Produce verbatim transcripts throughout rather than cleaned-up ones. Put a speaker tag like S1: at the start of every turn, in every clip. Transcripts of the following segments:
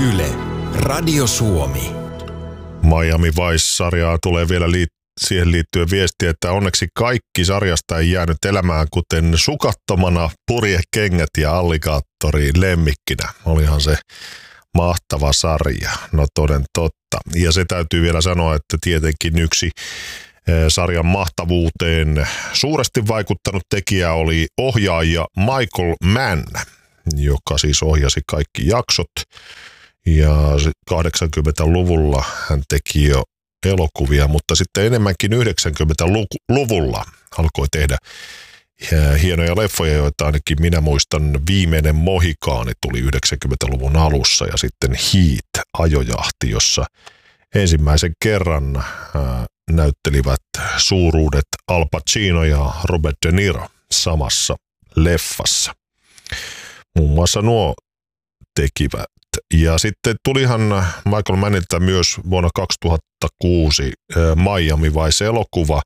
S1: Yle, Radio Suomi.
S2: Miami Vice-sarjaa tulee vielä liittyen. Siihen liittyen viesti, että onneksi kaikki sarjasta ei jäänyt elämään kuten sukattomana purjekengät ja alligaattori lemmikkinä. Olihan se mahtava sarja, no toden totta. Ja se täytyy vielä sanoa, että tietenkin yksi sarjan mahtavuuteen suuresti vaikuttanut tekijä oli ohjaaja Michael Mann, joka siis ohjasi kaikki jaksot. Ja kahdeksankymmentäluvulla hän teki jo elokuvia, mutta sitten enemmänkin yhdeksänkymmentäluvulla alkoi tehdä hienoja leffoja, joita ainakin minä muistan. Viimeinen Mohikaani tuli yhdeksänkymmentäluvun alussa ja sitten Heat, ajojahti, jossa ensimmäisen kerran näyttelivät suuruudet Al Pacino ja Robert De Niro samassa leffassa. Muun muassa nuo tekivät. Ja sitten tulihan Michael Mannilta myös vuonna kaksituhattakuusi Miami Vice-elokuva,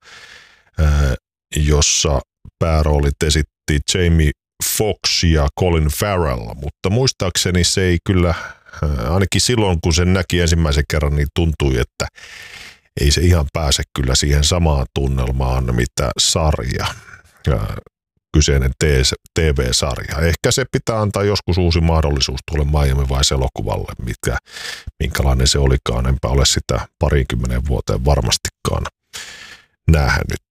S2: jossa pääroolit esitti Jamie Foxx ja Colin Farrell, mutta muistaakseni se ei kyllä, ainakin silloin kun sen näki ensimmäisen kerran, niin tuntui, että ei se ihan pääse kyllä siihen samaan tunnelmaan, mitä sarja, kyseinen T V-sarja. Ehkä se pitää antaa joskus uusi mahdollisuus tuolle Miami Vice-elokuvalle, mitkä, minkälainen se olikaan. Enpä ole sitä parinkymmenen vuoteen varmastikaan nähnyt.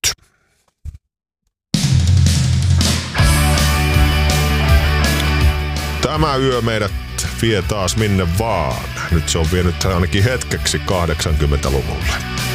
S2: Tämä yö meidät vie taas minne vaan. Nyt se on vienyt ainakin hetkeksi kahdeksankymmentäluvulle.